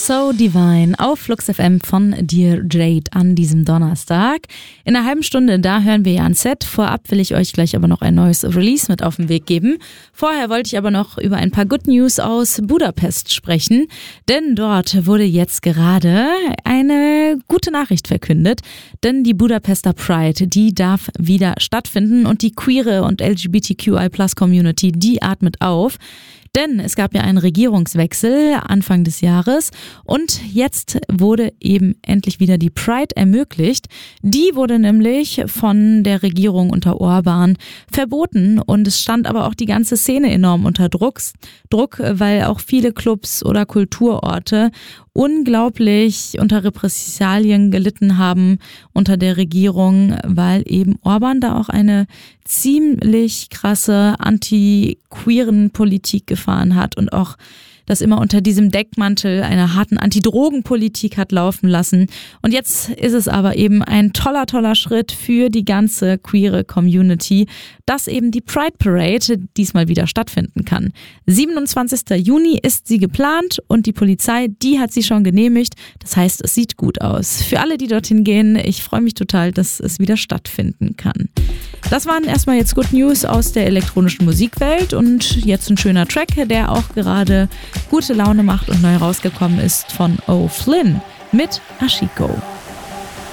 So Divine auf Flux FM von Dear Jade an diesem Donnerstag. In einer halben Stunde, da hören wir ja ein Set. Vorab will ich euch gleich aber noch ein neues Release mit auf den Weg geben. Vorher wollte ich aber noch über ein paar Good News aus Budapest sprechen, denn dort wurde jetzt gerade eine gute Nachricht verkündet, denn die Budapester Pride, die darf wieder stattfinden und die queere und LGBTQI+-Community, die atmet auf. Denn es gab ja einen Regierungswechsel Anfang des Jahres und jetzt wurde eben endlich wieder die Pride ermöglicht. Die wurde nämlich von der Regierung unter Orban verboten und es stand aber auch die ganze Szene enorm unter Druck, weil auch viele Clubs oder Kulturorte unglaublich unter Repressalien gelitten haben unter der Regierung, weil eben Orban da auch eine ziemlich krasse anti-queeren Politik gefahren hat und auch das immer unter diesem Deckmantel einer harten Anti-Drogen-Politik hat laufen lassen. Und jetzt ist es aber eben ein toller Schritt für die ganze queere Community, dass eben die Pride Parade diesmal wieder stattfinden kann. 27. Juni ist sie geplant und die Polizei, die hat sie schon genehmigt. Das heißt, es sieht gut aus. Für alle, die dorthin gehen, ich freue mich total, dass es wieder stattfinden kann. Das waren erstmal jetzt Good News aus der elektronischen Musikwelt und jetzt ein schöner Track, der auch gerade gute Laune macht und neu rausgekommen ist von O'Flynn mit Ashiko.